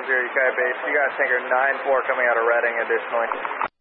Yukai Base. You got tanker 9-4 coming out of Reading additionally.